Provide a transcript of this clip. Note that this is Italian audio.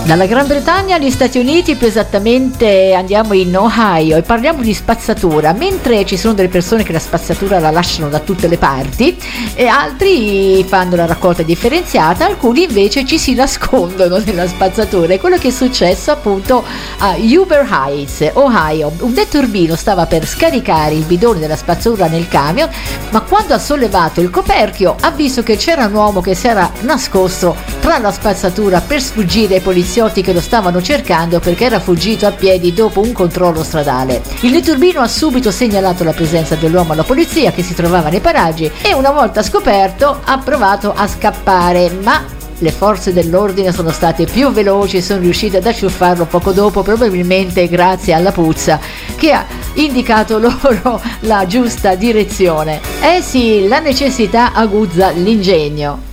Dalla Gran Bretagna agli Stati Uniti, più esattamente andiamo in Ohio e parliamo di spazzatura. Mentre ci sono delle persone che la spazzatura la lasciano da tutte le parti e altri fanno la raccolta differenziata, alcuni invece ci si nascondono nella spazzatura. È quello che è successo appunto a Huber Heights, Ohio. Un netturbino stava per scaricare il bidone della spazzatura nel camion, ma quando ha sollevato il coperchio ha visto che c'era un uomo che si era nascosto tra la spazzatura per sfuggire ai poliziotti che lo stavano cercando, perché era fuggito a piedi dopo un controllo stradale. Il netturbino ha subito segnalato la presenza dell'uomo alla polizia che si trovava nei paraggi e una volta scoperto ha provato a scappare, ma le forze dell'ordine sono state più veloci e sono riuscite ad acciuffarlo poco dopo, probabilmente grazie alla puzza che ha indicato loro la giusta direzione. Eh sì, la necessità aguzza l'ingegno.